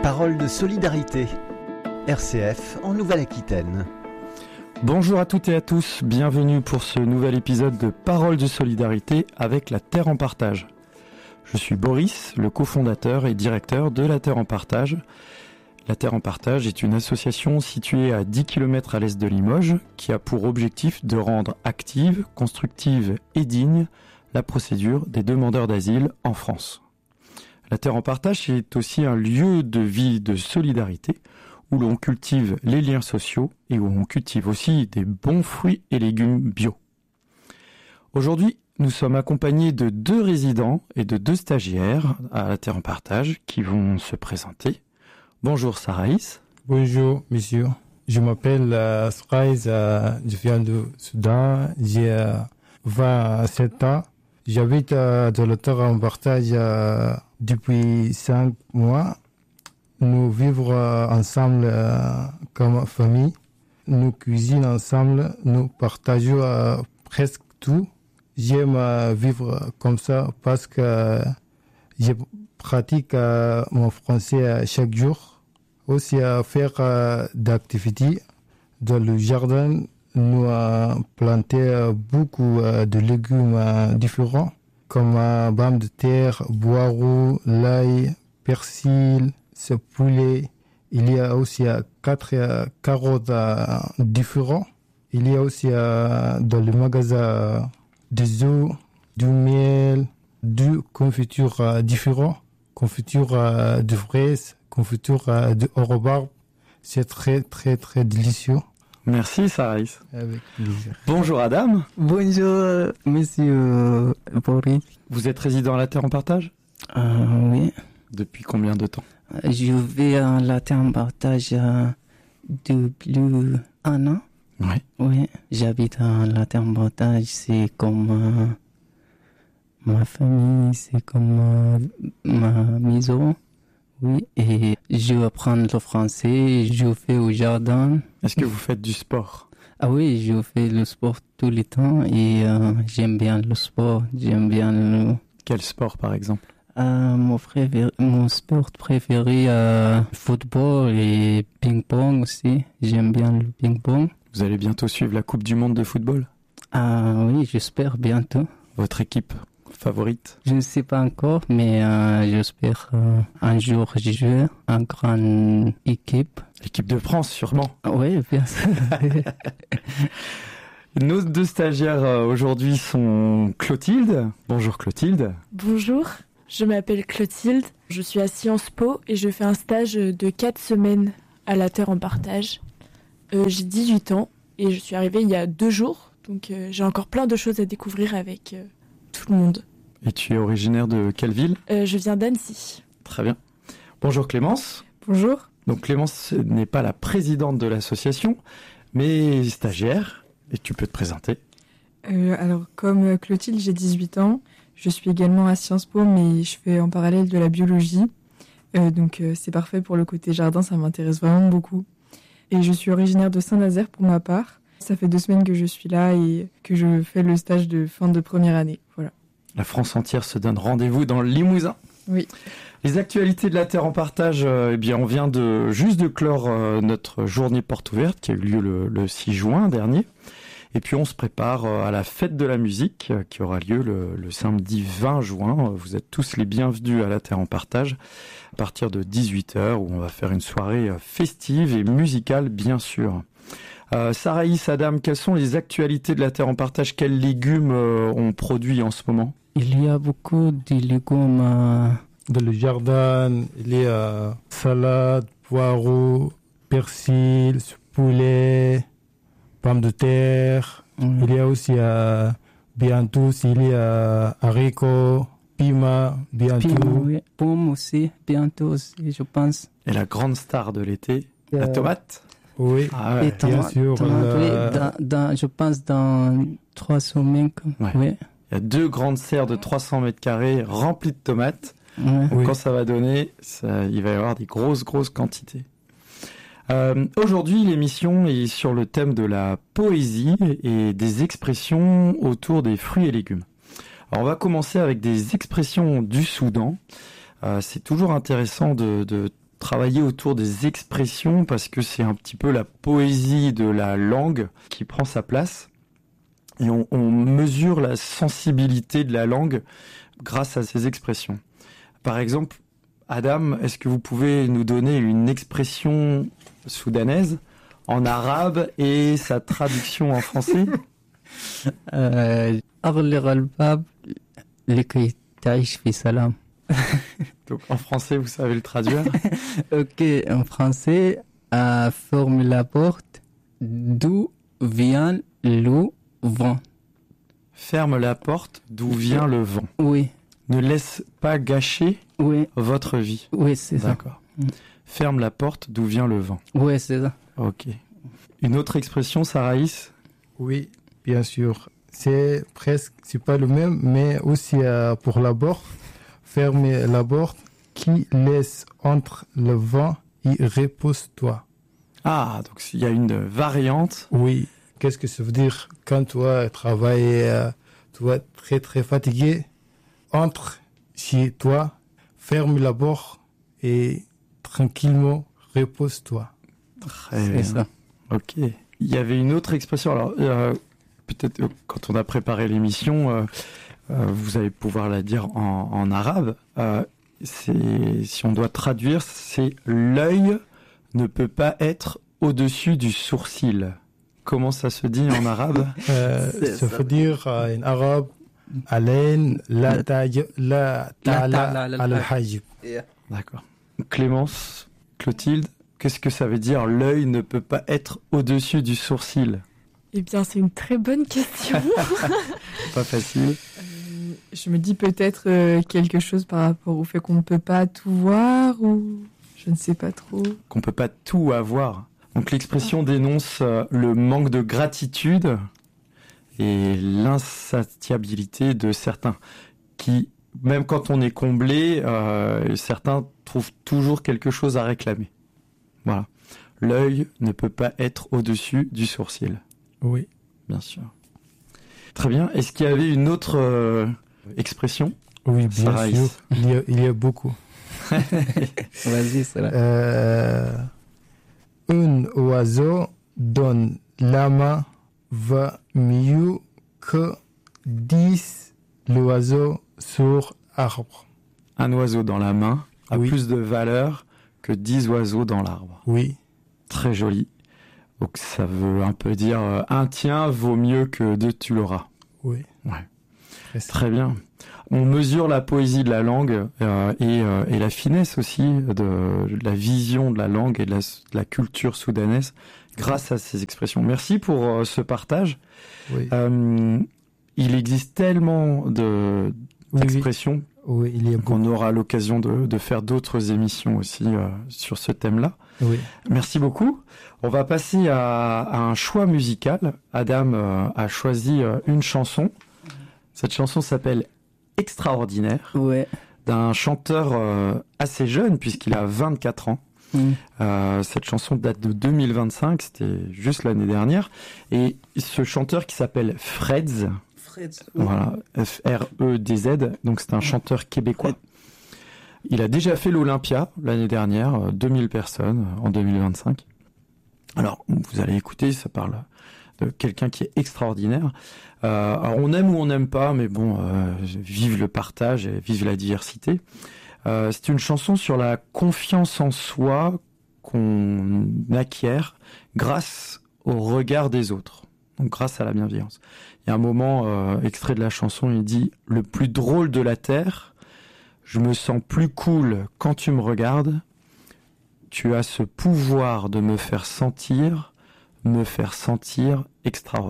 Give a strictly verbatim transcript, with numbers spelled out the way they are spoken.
Parole de solidarité, R C F en Nouvelle-Aquitaine. Bonjour à toutes et à tous, bienvenue pour ce nouvel épisode de Parole de solidarité avec la Terre en Partage. Je suis Boris, le cofondateur et directeur de la Terre en Partage. La Terre en Partage est une association située à dix kilomètres à l'est de Limoges qui a pour objectif de rendre active, constructive et digne la procédure des demandeurs d'asile en France. La Terre en Partage est aussi un lieu de vie de solidarité où l'on cultive les liens sociaux et où on cultive aussi des bons fruits et légumes bio. Aujourd'hui, nous sommes accompagnés de deux résidents et de deux stagiaires à la Terre en Partage qui vont se présenter. Bonjour Saraïs. Bonjour monsieur, je m'appelle euh, Saraïs, euh, je viens du Soudan, j'ai euh, vingt-sept ans. J'habite euh, dans la Terre en Partage euh, depuis cinq mois. Nous vivons euh, ensemble euh, comme famille. Nous cuisinons ensemble, nous partageons euh, presque tout. J'aime euh, vivre comme ça parce que euh, je pratique euh, mon français euh, chaque jour. Aussi à faire euh, d'activités dans le jardin. Nous avons planté euh, beaucoup euh, de légumes euh, différents comme euh, pommes de terre, poireaux, l'ail, persil, ce poulet. Il y a aussi euh, quatre euh, carottes euh, différents. Il y a aussi euh, dans le magasin euh, des œufs, du miel, du confiture euh, différents, confiture euh, de fraises, confiture euh, de rhubarbe. C'est très très très délicieux. Merci Saraïs. Avec plaisir. Bonjour Adam. Bonjour monsieur Boris. Vous êtes résident à la Terre en Partage ? Euh, oui. Depuis combien de temps ? Je vis à la Terre en Partage euh, depuis un an. Oui. Oui. J'habite à la Terre en Partage. C'est comme euh, ma famille, c'est comme euh, ma maison. Oui, et je apprends le français, je fais au jardin. Est-ce que vous faites du sport ? Ah oui, je fais le sport tout le temps et euh, j'aime bien le sport, j'aime bien le... Quel sport par exemple ? euh, mon, préféré, mon sport préféré, euh, football et ping-pong aussi, j'aime bien le ping-pong. Vous allez bientôt suivre la Coupe du Monde de football ? Ah oui, j'espère bientôt. Votre équipe favorite ? Je ne sais pas encore, mais euh, j'espère euh, un jour jouer en grande équipe. L'équipe de France, sûrement. Oui, bien sûr. Nos deux stagiaires euh, aujourd'hui sont Clotilde. Bonjour Clotilde. Bonjour, je m'appelle Clotilde. Je suis à Sciences Po et je fais un stage de quatre semaines à la Terre en Partage. Euh, j'ai dix-huit ans et je suis arrivée il y a deux jours. Donc euh, j'ai encore plein de choses à découvrir avec euh, tout le monde. Et tu es originaire de quelle ville ? euh, Je viens d'Annecy. Très bien. Bonjour Clémence. Bonjour. Donc Clémence n'est pas la présidente de l'association, mais stagiaire. Et tu peux te présenter. Euh, alors, comme Clotilde, j'ai dix-huit ans. Je suis également à Sciences Po, mais je fais en parallèle de la biologie. Euh, donc, euh, c'est parfait pour le côté jardin, ça m'intéresse vraiment beaucoup. Et je suis originaire de Saint-Nazaire pour ma part. Ça fait deux semaines que je suis là et que je fais le stage de fin de première année. Voilà. La France entière se donne rendez-vous dans le Limousin. Oui. Les actualités de la Terre en Partage, euh, eh bien, on vient de juste de clore euh, notre journée porte ouverte qui a eu lieu le, le six juin dernier. Et puis on se prépare euh, à la fête de la musique euh, qui aura lieu le, le samedi vingt juin. Vous êtes tous les bienvenus à la Terre en Partage à partir de dix-huit heures où on va faire une soirée euh, festive et musicale bien sûr. Euh, Saraïs, Adam, quelles sont les actualités de la Terre en Partage ? Quels légumes euh, on produit en ce moment ? Il y a beaucoup de légumes. Euh... Dans le jardin, il y a salade, poireaux, persil, poulet, pommes de terre. Mmh. Il y a aussi euh, bientôt, il y a haricots, piment, bientôt. Piment, oui. Pommes aussi, bientôt aussi, je pense. Et la grande star de l'été, euh... la tomate ? Oui, ah ouais. Et tomate, bien sûr. Tomate, euh... oui, dans, dans, je pense dans trois semaines. Ouais. Oui. Il y a deux grandes serres de trois cents mètres carrés remplies de tomates. Ouais. Donc, oui. Quand ça va donner, ça, il va y avoir des grosses, grosses quantités. Euh, aujourd'hui, l'émission est sur le thème de la poésie et des expressions autour des fruits et légumes. Alors, on va commencer avec des expressions du Soudan. Euh, c'est toujours intéressant de, de travailler autour des expressions parce que c'est un petit peu la poésie de la langue qui prend sa place. Et on, on mesure la sensibilité de la langue grâce à ces expressions. Par exemple, Adam, est-ce que vous pouvez nous donner une expression soudanaise en arabe et sa traduction en français? أغلق الباب لكي تعيش في سلام. Donc en français, vous savez le traduire? Ok, en français, euh, ferme la porte d'où vient le vent. Ferme la porte d'où vient le vent. Oui, Ne laisse pas gâcher oui, votre vie. oui, c'est ça. D'accord. Ferme la porte d'où vient le vent. Oui, c'est ça. Ok. Une autre expression, Saraïs? Oui, bien sûr. C'est presque, c'est pas le même, mais aussi euh, pour la porte. Fermer la porte qui laisse entre le vent et repose-toi. Ah, donc il y a une variante. Oui. Qu'est-ce que ça veut dire quand toi travailles, euh, toi très très fatigué, entre chez toi, ferme la porte et tranquillement repose-toi. Très C'est bien. ça. Ok. Il y avait une autre expression. Alors, euh, peut-être euh, quand on a préparé l'émission, euh, euh, vous allez pouvoir la dire en, en arabe. Euh, c'est, si on doit traduire, c'est l'œil ne peut pas être au-dessus du sourcil. Comment ça se dit en arabe? Euh, C'est ça ça. veut dire euh, en arabe, alain la taille, la ta'ala al-hajib. D'accord. Clémence, Clotilde, qu'est-ce que ça veut dire l'œil ne peut pas être au-dessus du sourcil? Eh bien, c'est une très bonne question. Pas facile. Euh, je me dis peut-être euh, quelque chose par rapport au fait qu'on ne peut pas tout voir ou je ne sais pas trop. Qu'on peut pas tout avoir. Donc l'expression dénonce euh, le manque de gratitude et l'insatiabilité de certains qui, même quand on est comblé, euh, certains trouvent toujours quelque chose à réclamer. Voilà. L'œil ne peut pas être au-dessus du sourcil, Oui. bien sûr. Très bien. Est-ce qu'il y avait une autre euh, expression? Oui, bien Saraïs. sûr. Il y a, il y a beaucoup. Vas-y, c'est là. Euh, un oiseau donne la main va mieux que dix oiseaux sur arbre. Un oiseau dans la main a Oui. plus de valeur que dix oiseaux dans l'arbre. Oui, Très joli. Donc ça veut un peu dire euh, un tien vaut mieux que deux tu l'auras. oui. Ouais. Très simple. Très bien. On mesure la poésie de la langue euh, et, euh, et la finesse aussi de, de la vision de la langue et de la, de la culture soudanaise grâce à ces expressions. Merci pour euh, ce partage. Oui. Euh, il existe tellement de Oui, oui. d'expressions Oui, il y a beaucoup. qu'on aura l'occasion de, de faire d'autres émissions aussi euh, sur ce thème-là. Oui. Merci beaucoup. On va passer à, à un choix musical. Adam euh, a choisi euh, une chanson. Cette chanson s'appelle Extraordinaire, Ouais. d'un chanteur euh, assez jeune puisqu'il a vingt-quatre ans. Mm. Euh, cette chanson date de deux mille vingt-cinq, c'était juste l'année dernière. Et ce chanteur qui s'appelle Freds, voilà, F R E D Z, donc c'est un chanteur québécois. Il a déjà fait l'Olympia l'année dernière, euh, deux mille personnes euh, en deux mille vingt-cinq. Alors, vous allez écouter, ça parle de quelqu'un qui est extraordinaire. Euh, alors, on aime ou on n'aime pas, mais bon, euh, vive le partage et vive la diversité. Euh, c'est une chanson sur la confiance en soi qu'on acquiert grâce au regard des autres, donc grâce à la bienveillance. Il y a un moment, euh, extrait de la chanson, il dit « Le plus drôle de la terre, je me sens plus cool quand tu me regardes. Tu as ce pouvoir de me faire sentir, me faire sentir extraordinaire. »